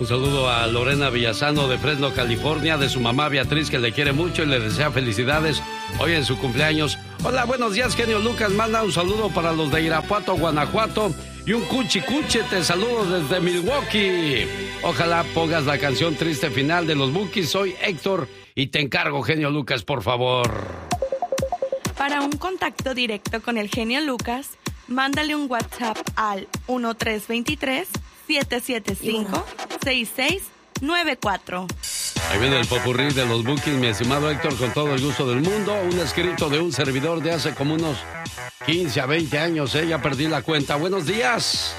Un saludo a Lorena Villazano de Fresno, California, de su mamá Beatriz, que le quiere mucho y le desea felicidades hoy en su cumpleaños. Hola, buenos días, genio Lucas. Manda un saludo para los de Irapuato, Guanajuato. Y un cuchicuche, te saludo desde Milwaukee. Ojalá pongas la canción Triste Final de los Bukis. Soy Héctor y te encargo, genio Lucas, por favor. Para un contacto directo con el genio Lucas, mándale un WhatsApp al 1323-775-6694. Ahí viene el popurrí de los Bukis, mi estimado Héctor, con todo el gusto del mundo. Un escrito de un servidor de hace como unos 15 a 20 años, ya perdí la cuenta. Buenos días.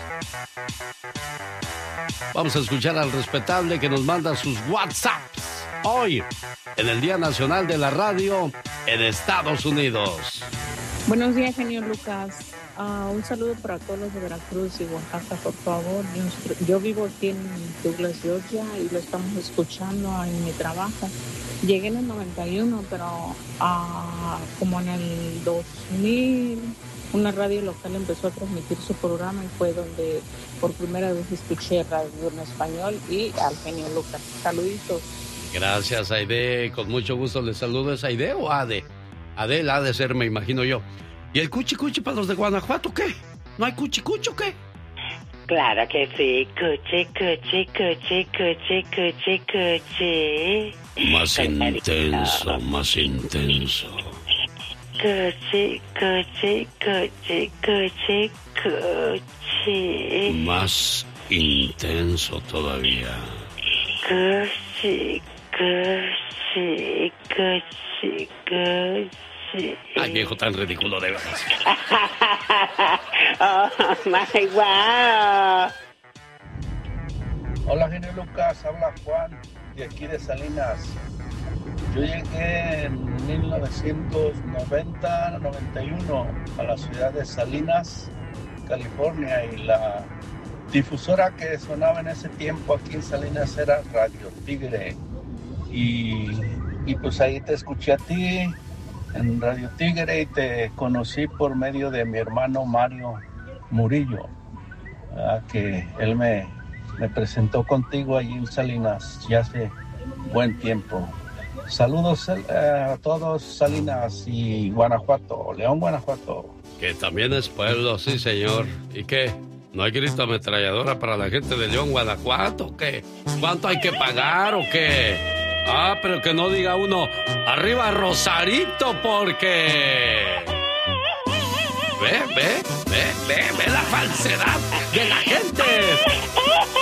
Vamos a escuchar al respetable que nos manda sus WhatsApps hoy, en el Día Nacional de la Radio en Estados Unidos. Buenos días, genio Lucas. Un saludo para todos los de Veracruz y Oaxaca, por favor. Yo vivo aquí en Douglas, Georgia, y lo estamos escuchando en mi trabajo. Llegué en el 91, pero como en el 2000, una radio local empezó a transmitir su programa y fue donde por primera vez escuché radio en español y al genio Lucas. Saluditos. Gracias, Aide. Con mucho gusto les saludo. ¿Es Aide o Ade? Ade, la ha de ser, me imagino yo. ¿Y el cuchi para los de Guanajuato qué? ¿No hay cuchi o qué? Claro que sí. Cuchi. Más intenso, más intenso. Cuchi. Más intenso todavía. Cuchi. Ay, viejo tan ridículo, de verdad. Oh, my wow. Hola, genio Lucas, habla Juan de aquí de Salinas. Yo llegué en 1990-91 a la ciudad de Salinas, California, y la difusora que sonaba en ese tiempo aquí en Salinas era Radio Tigre. Y pues ahí te escuché a ti en Radio Tigre y te conocí por medio de mi hermano Mario Murillo, que él me presentó contigo allí en Salinas ya hace buen tiempo. Saludos a todos, Salinas y Guanajuato, León, Guanajuato. Que también es pueblo, sí, señor. ¿Y qué? ¿No hay grito ametralladora para la gente de León, Guanajuato o qué? ¿Cuánto hay que pagar o qué? Pero que no diga uno, arriba Rosarito, porque... Ve la falsedad de la gente.